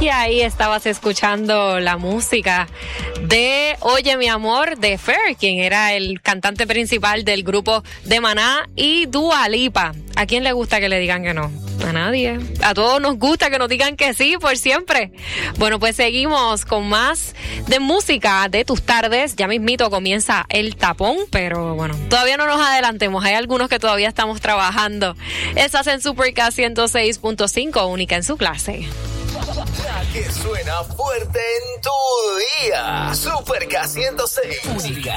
Y ahí estabas escuchando la música de Oye Mi Amor de Fer, quien era el cantante principal del grupo de Maná, y Dua Lipa. ¿A quién le gusta que le digan que no? A nadie. A todos nos gusta que nos digan que sí por siempre. Bueno, pues seguimos con más de música de tus tardes. Ya mismito comienza el tapón, pero bueno, todavía no nos adelantemos. Hay algunos que todavía estamos trabajando. Estás en Superka 106.5, única en su clase. La que suena fuerte en tu día. Superka 106. Única.